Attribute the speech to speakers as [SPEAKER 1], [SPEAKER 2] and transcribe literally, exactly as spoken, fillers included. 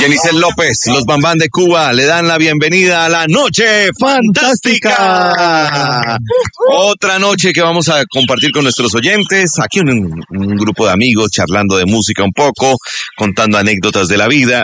[SPEAKER 1] Yenicel López, los Bambán de Cuba le dan la bienvenida a la Noche Fantástica. Otra noche que vamos a compartir con nuestros oyentes, aquí un, un grupo de amigos charlando de música un poco, contando anécdotas de la vida